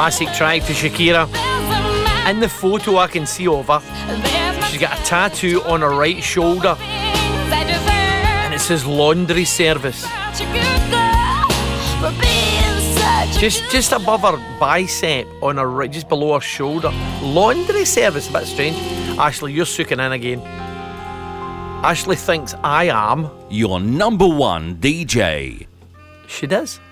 classic track to Shakira. In the photo I can see of her, she's got a tattoo on her right shoulder and it says laundry service. Just above her bicep on her right, just below her shoulder. Laundry service, a bit strange. Ashley, you're sooking in again. Ashley thinks I am your number one DJ. She does.